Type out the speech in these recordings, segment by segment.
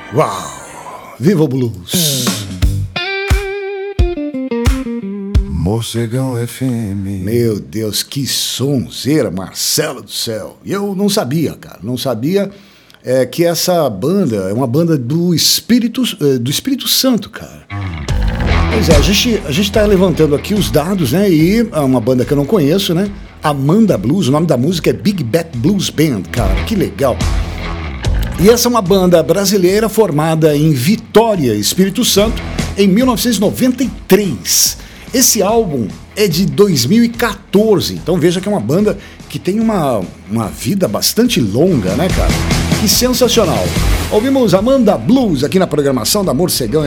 Uau! Viva o blues! Morcegão FM. Meu Deus, que sonzeira, Marcelo do céu. E eu não sabia, cara, não sabia que essa banda é uma banda do Espírito Santo, cara. Pois é, a gente tá levantando aqui os dados, né? E é uma banda que eu não conheço, né? Amanda Blues, o nome da música é Big Bat Blues Band, cara, que legal. E essa é uma banda brasileira formada em Vitória, Espírito Santo, em 1993. Esse álbum é de 2014, então veja que é uma banda que tem uma vida bastante longa, né, cara? Que sensacional. Ouvimos Amanda Blues aqui na programação da Morcegão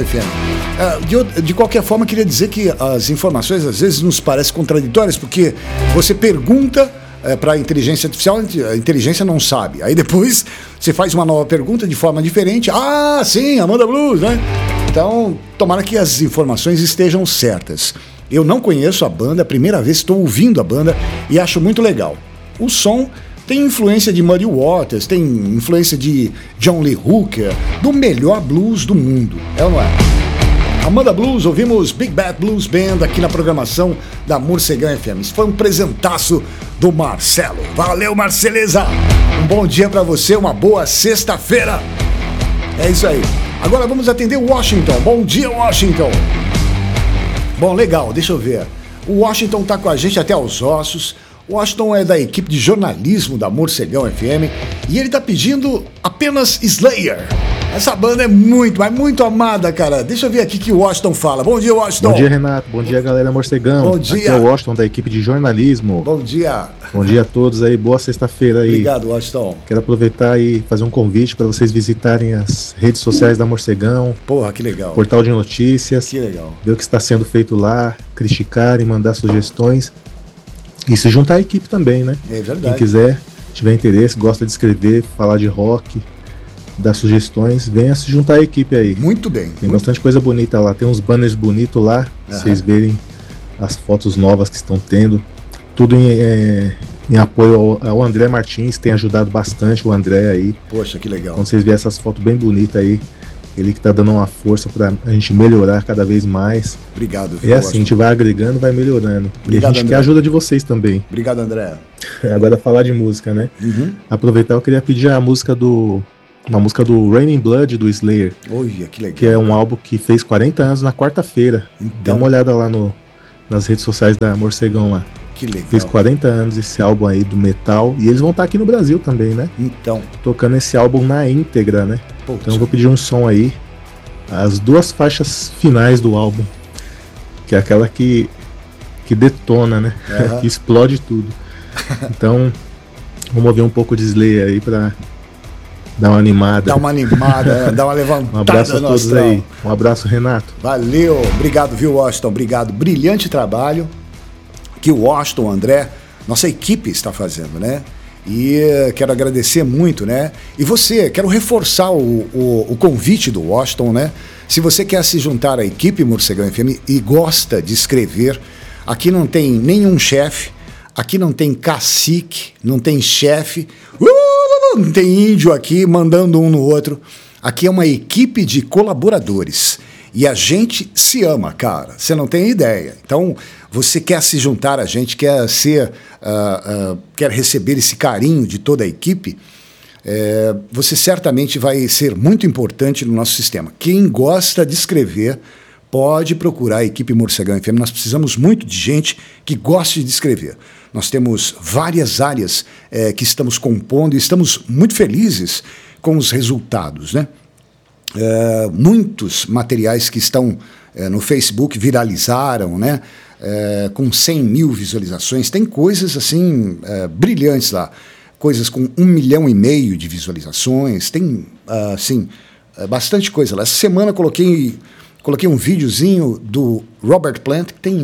FM. De qualquer forma, queria dizer que as informações às vezes nos parecem contraditórias, porque você pergunta para a inteligência artificial, a inteligência não sabe. Aí depois você faz uma nova pergunta de forma diferente. Ah, sim, Amanda Blues, né? Então, tomara que as informações estejam certas. Eu não conheço a banda, é a primeira vez que estou ouvindo a banda e acho muito legal. O som tem influência de Muddy Waters, tem influência de John Lee Hooker, do melhor blues do mundo, é ou não é? Amanda Blues, ouvimos Big Bat Blues Band aqui na programação da Morcegão FM. Isso foi um presentaço do Marcelo. Valeu, Marceleza! Um bom dia pra você, uma boa sexta-feira. É isso aí. Agora vamos atender o Washington. Bom dia, Washington. Bom, legal, deixa eu ver. O Washington tá com a gente até aos ossos. O Washington é da equipe de jornalismo da Morcegão FM e ele tá pedindo apenas Slayer. Essa banda é muito, mas muito amada, cara. Deixa eu ver aqui que o Washington fala. Bom dia, Washington. Bom dia, Renato. Bom dia, galera Morcegão. Bom dia. Aqui é o Washington, da equipe de jornalismo. Bom dia. Bom dia a todos aí. Boa sexta-feira aí. Obrigado, Washington. Quero aproveitar e fazer um convite para vocês visitarem as redes sociais da Morcegão. Porra, que legal. Portal de notícias. Que legal. Ver o que está sendo feito lá, criticarem, mandar sugestões. E se juntar à equipe também, né? É verdade. Quem quiser, tiver interesse, gosta de escrever, falar de rock, dar sugestões, venha se juntar à equipe aí. Muito bem. Tem bastante coisa bonita lá, tem uns banners bonitos lá, pra vocês verem as fotos novas que estão tendo. Tudo em apoio ao André Martins, tem ajudado bastante o André aí. Poxa, que legal. Quando vocês verem essas fotos bem bonitas aí, ele que tá dando uma força pra gente melhorar cada vez mais. Obrigado. É assim, a gente vai agregando, vai melhorando. Obrigado, e a gente André. quer a ajuda de vocês também. Obrigado, André. Agora falar de música, né? Uhum. Aproveitar, eu queria pedir uma música do Raining Blood do Slayer. Olha, que legal. Que é um álbum que fez 40 anos na quarta-feira. Então. Dá uma olhada lá nas redes sociais da Morcegão lá. Que legal. Fez 40 anos esse álbum aí do metal. E eles vão estar aqui no Brasil também, né? Então. Tocando esse álbum na íntegra, né? Putz. Então eu vou pedir um som aí. As duas faixas finais do álbum. Que é aquela que detona, né? Uhum. Que explode tudo. Então, vamos ouvir um pouco de Slayer aí pra dar uma animada. Dá uma animada, dá uma levantada. Um abraço a no todos astral. aí. Um abraço, Renato. Valeu, obrigado, viu, Washington? Obrigado. Brilhante trabalho que o Washington, André, nossa equipe está fazendo, né? E quero agradecer muito, né? E você, quero reforçar o convite do Washington, né? Se você quer se juntar à equipe Morcegão FM e gosta de escrever, aqui não tem nenhum chefe, aqui não tem cacique, não tem chefe, não tem índio aqui mandando um no outro. Aqui é uma equipe de colaboradores. E a gente se ama, cara. Você não tem ideia. Então, você quer se juntar a gente, quer quer receber esse carinho de toda a equipe, você certamente vai ser muito importante no nosso sistema. Quem gosta de escrever pode procurar a equipe Morcegão FM. Nós precisamos muito de gente que goste de escrever. Nós temos várias áreas que estamos compondo e estamos muito felizes com os resultados, né? Muitos materiais que estão no Facebook viralizaram, né? Com 100 mil visualizações. Tem coisas assim brilhantes lá, coisas com 1,5 milhão de visualizações. Tem assim bastante coisa lá. Essa semana coloquei um videozinho do Robert Plant que tem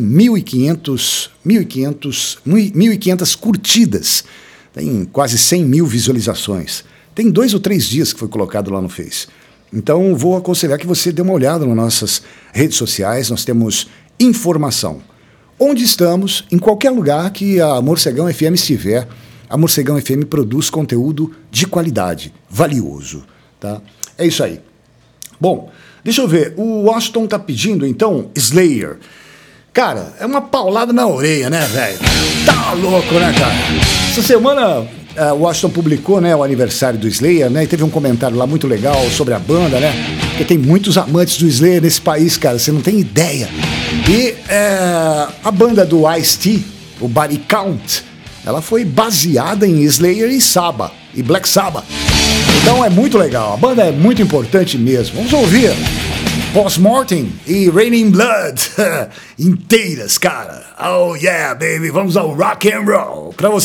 1.500 curtidas, tem quase 100 mil visualizações. Tem 2 ou 3 dias que foi colocado lá no Face. Então, vou aconselhar que você dê uma olhada nas nossas redes sociais. Nós temos informação. Onde estamos, em qualquer lugar que a Morcegão FM estiver, a Morcegão FM produz conteúdo de qualidade, valioso. Tá? É isso aí. Bom, deixa eu ver. O Washington tá pedindo, então, Slayer. Cara, é uma paulada na orelha, né, velho? Tá louco, né, cara? Essa semana, o Washington publicou, né, o aniversário do Slayer, né? E teve um comentário lá muito legal sobre a banda, né? Porque tem muitos amantes do Slayer nesse país, cara. Você não tem ideia. E a banda do Ice-T, o Body Count, ela foi baseada em Slayer e Sabbath, e Black Sabbath. Então é muito legal. A banda é muito importante mesmo. Vamos ouvir Post-Mortem e Raining Blood inteiras, cara. Oh yeah, baby. Vamos ao rock and roll pra você.